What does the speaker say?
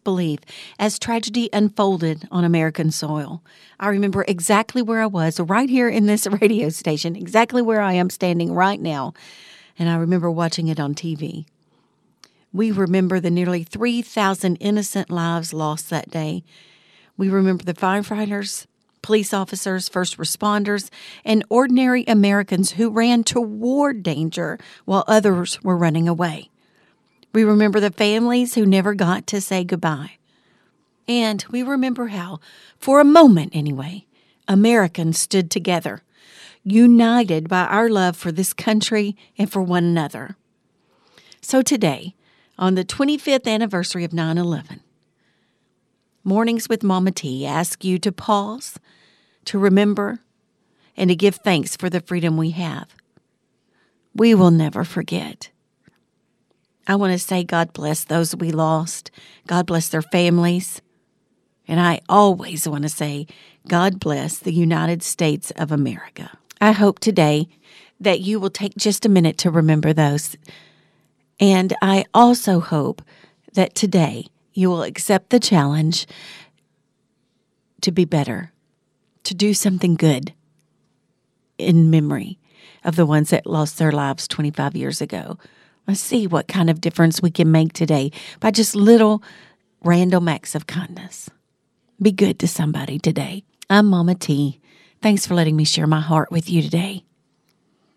disbelief as tragedy unfolded on American soil. I remember exactly where I was right here in this radio station, exactly where I am standing right now, and I remember watching it on TV. We remember the nearly 3,000 innocent lives lost that day. We remember the firefighters, police officers, first responders, and ordinary Americans who ran toward danger while others were running away. We remember the families who never got to say goodbye. And we remember how, for a moment anyway, Americans stood together, united by our love for this country and for one another. So today, on the 25th anniversary of 9/11, Mornings with Mama T ask you to pause, to remember, and to give thanks for the freedom we have. We will never forget. I want to say God bless those we lost. God bless their families. And I always want to say God bless the United States of America. I hope today that you will take just a minute to remember those. And I also hope that today you will accept the challenge to be better, to do something good in memory of the ones that lost their lives 25 years ago. Let's see what kind of difference we can make today by just little random acts of kindness. Be good to somebody today. I'm Mama T. Thanks for letting me share my heart with you today.